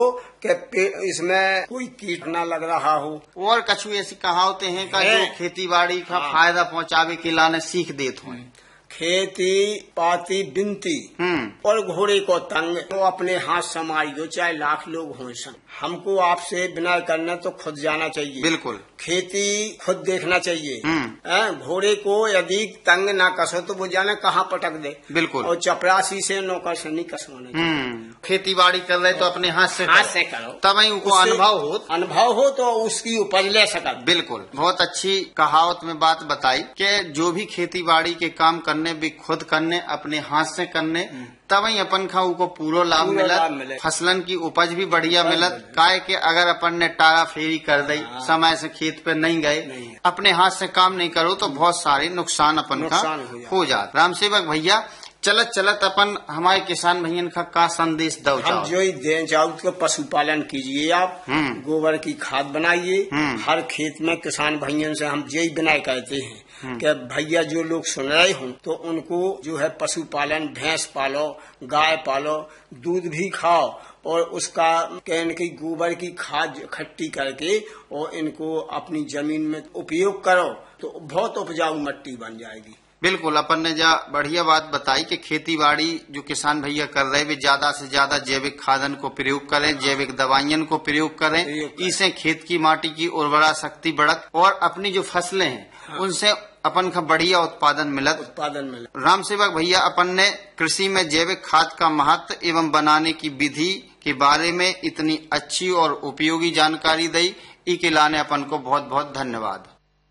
कि इसमें कोई कीट ना लग रहा हो। और कछु ऐसी कहावतें हैं का जो खेती बाड़ी का फायदा पहुंचावे के लाने सीख देत हो। खेती पाती बिनती और घोड़े को तंग तो अपने हाथ समाई दो, चाहे लाख लोग हों सन। हमको आपसे विनय करना तो खुद जाना चाहिए। बिल्कुल। खेती खुद देखना चाहिए। घोड़े को यदि तंग ना कसो तो वो जाने कहाँ पटक दे। बिल्कुल। और चपरासी से नौकर से नहीं कसवाना। खेती बाड़ी कर रहे तो अपने हाथ से करो, तब ही उनको अनुभव हो तो उसकी उपज ले सका। बिल्कुल। बहुत अच्छी कहावत में बात बताई कि जो भी खेती बाड़ी के काम करने भी खुद करने, अपने हाथ से करने, तब ही अपन का उनको पूरा लाभ मिलत, फसलन की उपज भी बढ़िया मिलत। काय के अगर अपन ने टारा फेरी कर दी, समय से खेत पे नहीं गए, अपने हाथ से काम नहीं करो तो बहुत सारे नुकसान अपन का हो जात। राम सेवक भैया, चलत चलत अपन हमारे किसान भैया का संदेश दो। हम जो ही दे जाओ तो पशुपालन कीजिए, आप गोबर की खाद बनाइए। हर खेत में किसान भैया से हम यही विनय कहते हैं कि भैया जो लोग सुन रहे हों तो उनको जो है पशुपालन, भैंस पालो, गाय पालो, दूध भी खाओ और उसका इनकी गोबर की खाद इकट्ठी करके और इनको अपनी जमीन में उपयोग करो तो बहुत उपजाऊ मिट्टी बन जाएगी। बिल्कुल। अपन ने जा बढ़िया बात बताई कि खेती बाड़ी जो किसान भैया कर रहे वे ज्यादा से ज्यादा जैविक खादन को प्रयोग करें, जैविक दवाइयन को प्रयोग करें। इससे खेत की माटी की उर्वरा शक्ति बढ़त और अपनी जो फसलें हैं उनसे अपन का बढ़िया उत्पादन मिलत। राम सेवक भैया, अपन ने कृषि में जैविक खाद का महत्व एवं बनाने की विधि के बारे में इतनी अच्छी और उपयोगी जानकारी दी, इसके लाने अपन को बहुत बहुत धन्यवाद।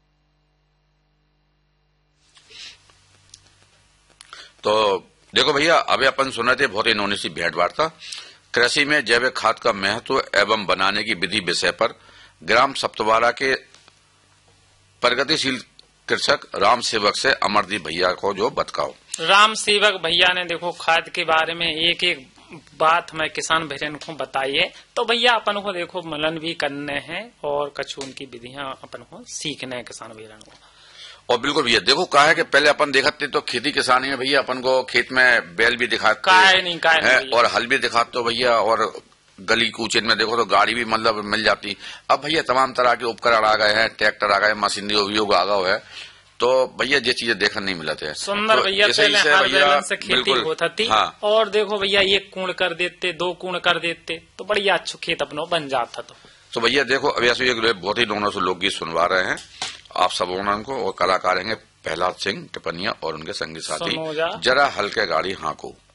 तो देखो भैया, अभी अपन सुन रहे थे बहुत ही नौनी सी भेंट वार्ता कृषि में जैविक खाद का महत्व एवं बनाने की विधि विषय पर ग्राम सप्तवारा के प्रगतिशील कृषक राम सेवक से अमरदीप भैया को जो बताओ। राम सेवक भैया ने देखो खाद के बारे में एक एक बात हमें किसान भैया को बताई है। तो भैया अपन को देखो मनन भी करने हैं और कछु उनकी विधियां अपन को सीखने हैं किसान भैया को। और बिल्कुल भैया, देखो कहा है कि पहले अपन देखते तो खेती किसानी में भैया अपन को खेत में बैल भी दिखाते हैं और हल भी दिखाते हो भैया, और गली कूचे में देखो तो गाड़ी भी मतलब मिल जाती। अब भैया तमाम तरह के उपकरण आ गए हैं, ट्रैक्टर आ गए, मशीनरी उपयोग आ गए है, तो भैया ये चीजें देखने नहीं मिलते हैं। सुंदर तो भैया पहले हर बैलन से खेती होता थी। हाँ। और देखो भैया एक कूण कर देते, 2 कूण कर देते तो बढ़िया अच्छा खेत अपना बन जाता। तो भैया देखो अभी ऐसे बहुत ही दोनों से लोकगीत सुनवा रहे हैं आप सब को, और कलाकार हैं प्रहलाद सिंह टिपनिया और उनके संगी साथी जरा हल्के गाड़ी हाँको।